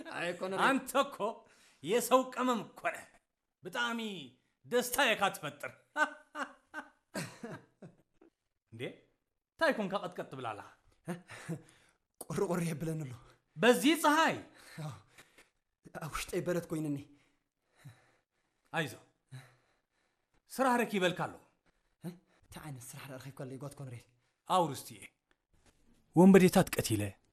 አይ ኮነሬ አንተኮ የሰው ቀመም ኮነ በጣም ደስታ የካትፈጥር እንዴ ታይኮን ካቀጥቀጥ ብላላ ቁርቁር ይብለንሉ በዚህ ፀሐይ አውሽጤ በረት ኮይንኒ አይዞ ስራ ረክ ይበልካሉ ታዓነ ስራ ረክ ይኮል ይጓት ኮነሬ አውርስቲ ወንበዴታት ቀቲለ